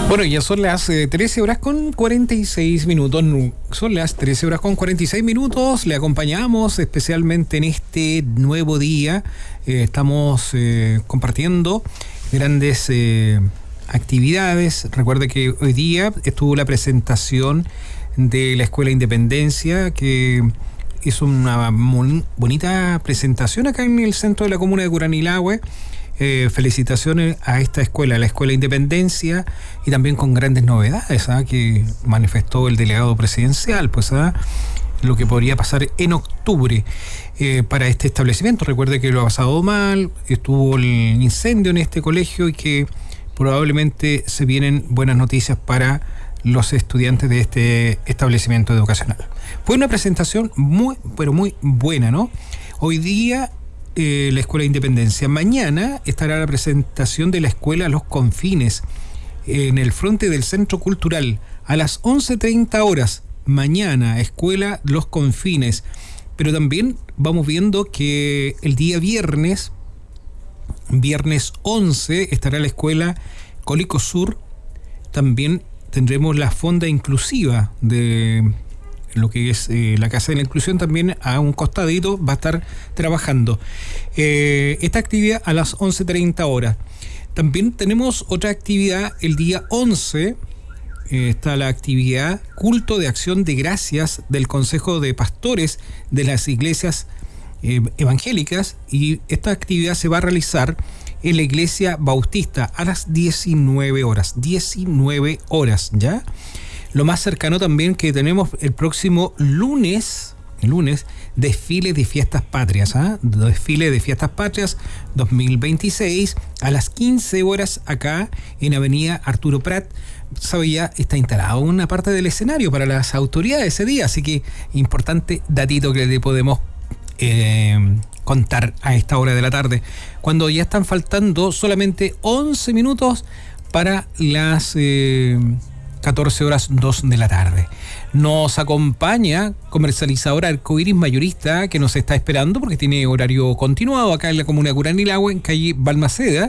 Bueno, ya son las 13 horas con 46 minutos. Son las 13 horas con 46 minutos. Le acompañamos especialmente en este nuevo día. Estamos compartiendo grandes actividades. Recuerde que hoy día estuvo la presentación de la Escuela Independencia, que hizo una bonita presentación acá en el centro de la comuna de Curanilahue. Felicitaciones a esta escuela, la Escuela Independencia, y también con grandes novedades que manifestó el delegado presidencial, lo que podría pasar en octubre para este establecimiento. Recuerde que lo ha pasado mal, estuvo el incendio en este colegio y que probablemente se vienen buenas noticias para los estudiantes de este establecimiento educacional. Fue una presentación muy buena, ¿no? Hoy día la Escuela Independencia. Mañana estará la presentación de la Escuela Los Confines en el frente del Centro Cultural a las 11:30 horas. Mañana, Escuela Los Confines. Pero también vamos viendo que el día viernes 11, estará la Escuela Cólico Sur. También tendremos la fonda inclusiva de lo que es la Casa de la Inclusión, también a un costadito va a estar trabajando esta actividad a las 11:30 horas. También tenemos otra actividad el día 11, está la actividad Culto de Acción de Gracias del Consejo de Pastores de las Iglesias Evangélicas, y esta actividad se va a realizar en la Iglesia Bautista a las 19 horas, ¿ya? Lo más cercano también que tenemos el próximo lunes, desfile de fiestas patrias, desfile de fiestas patrias 2026 a las 15 horas acá en Avenida Arturo Prat. Sabe, ya está instalado una parte del escenario para las autoridades ese día, así que importante datito que le podemos contar a esta hora de la tarde, cuando ya están faltando solamente 11 minutos para las 14 horas 2 de la tarde. Nos acompaña comercializadora Arcoiris Mayorista, que nos está esperando porque tiene horario continuado acá en la comuna de Curanilahue, en calle Balmaceda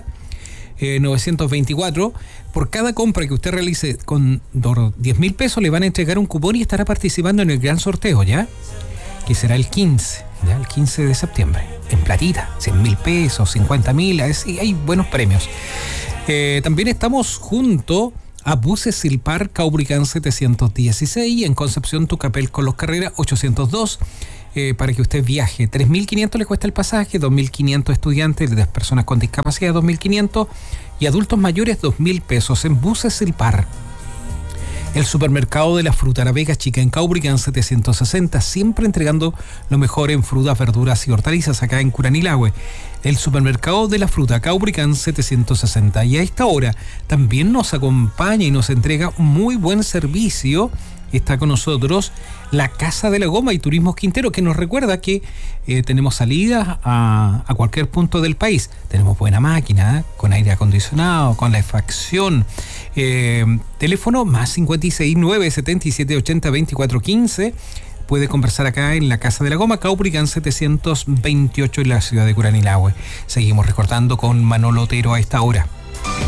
924. Por cada compra que usted realice con 10.000 pesos le van a entregar un cupón y estará participando en el gran sorteo, ¿ya? Que será el 15 de septiembre, en platita, 100.000 pesos, 50.000, así hay buenos premios. También estamos junto a Buses Silpar Caubricán 716 y en Concepción Tucapel con los Carreras 802 para que usted viaje. 3.500 le cuesta el pasaje, 2.500 estudiantes, de las personas con discapacidad 2.500 y adultos mayores 2.000 pesos en Buses Silpar. El supermercado de la fruta La Vega Chica en Caubricán 760, siempre entregando lo mejor en frutas, verduras y hortalizas acá en Curanilahue. El supermercado de la fruta Caubricán 760, y a esta hora también nos acompaña y nos entrega muy buen servicio. Está con nosotros la Casa de la Goma y Turismos Quintero, que nos recuerda que tenemos salidas a cualquier punto del país. Tenemos buena máquina, con aire acondicionado, con la calefacción. Teléfono más 569 7780 2415. Puede conversar acá en la Casa de la Goma, Caubricán 728 en la ciudad de Curanilahue. Seguimos recordando con Manolo Otero a esta hora.